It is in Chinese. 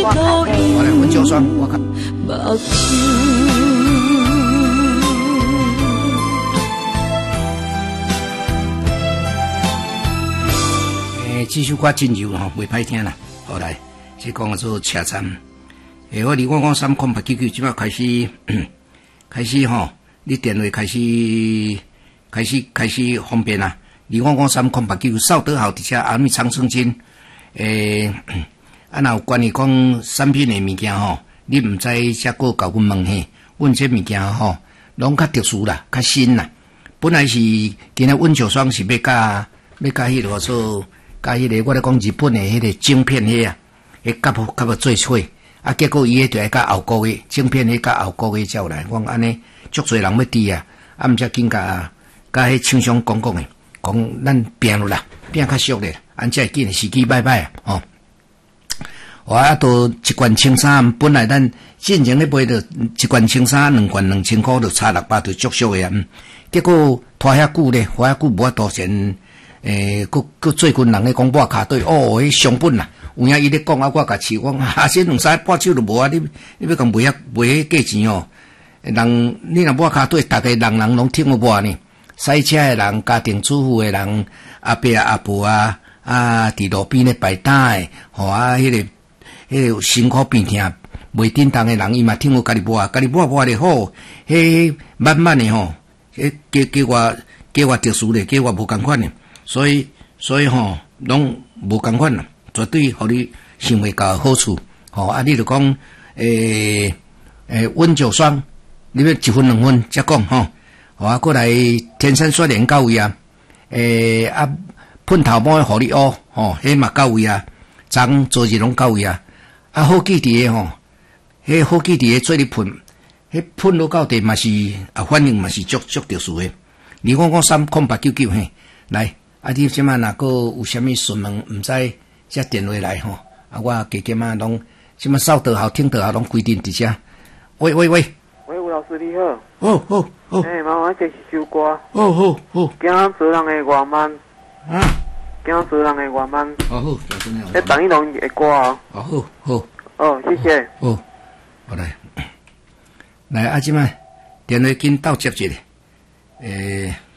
我来温酒霜，我看。这首歌真柔吼，袂歹听啦。后来即讲做车站，我离我讲30899，即摆开始吼，你电话开始方便啦。离我讲30899，扫倒后伫遮阿咪长生金，若有关于讲产品的物件吼，你毋知则过甲阮问嘿，阮这物件吼，拢较特殊啦，较新啦。本来是今仔温酒霜是要甲迄个做。甲迄个，我咧讲日本诶迄个晶片迄啊，迄甲要做伙，啊，结果伊迄就甲后个月晶片迄甲后个月才有来，讲安尼足侪人要滴啊，啊，毋则紧甲迄厂商讲诶，讲咱拼落啦，拼较俗咧，安才会紧时机歹啊，吼。我都一罐青衫，本来咱进前咧买着一罐青衫2罐2000块，就差600，就足俗诶啊，结果拖遐久咧，拖遐久无法度先。佫最近人咧讲抹骹对，迄商品啦，有影伊咧讲啊，我甲试讲，这2-3半手都无啊，你要讲卖迄价钱哦？人你若抹骹对，逐个人拢听有抹呢，赛车诶人、家庭主妇诶人、阿伯阿婆啊，伫路边咧摆摊诶，吼迄个辛苦边听袂振动诶人，伊嘛听有家己抹咧好，迄慢慢诶吼，迄加我特殊咧，加我无共款诶。所以吼，拢无共款啦，绝对互你想袂到好处。吼你就讲温酒霜，你要1分2分才讲吼。过来天山雪莲到位啊，喷头毛互你乌吼，迄嘛到位啊，昨做日拢到位啊。好记伫诶吼，迄好记伫诶做你喷，迄喷落到地嘛是反应嘛是足特殊诶。你讲30899嘿，来。你即摆若个有啥物询问，毋知则电话来吼。我加减拢即摆扫倒后、听倒后拢规定伫遮。喂，吴老师你好。 好。 麻烦这是首歌。 好。 惊做人的外慢。惊做人的外慢。 好，真诶。 等伊拢会歌哦。 好。 谢谢。 好来，即摆电话紧倒接一个。